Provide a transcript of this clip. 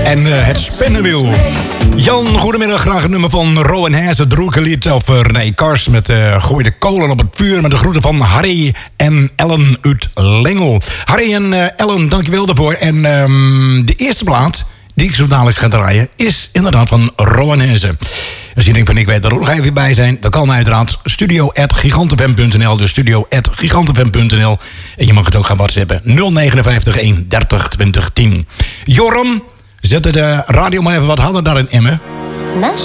En het spinnenwiel. Jan, goedemiddag. Graag een nummer van Rowan Hees, het droekenlied. Of René Kars met Gooi de kolen op het vuur. Met de groeten van Harry en Ellen uit Lengel. Harry en Ellen, dankjewel daarvoor. En de eerste plaat die ik zo dadelijk ga draaien is inderdaad van Rowan Hees. Als je denkt van ik weet er ook nog even bij zijn, dan kan uiteraard studio@gigantenfm.nl. Dus studio@gigantenfm.nl. En je mag het ook gaan whatsappen. 059 1 30 20 10. Joram, zet de radio maar even wat harder daar in Emmen. Nash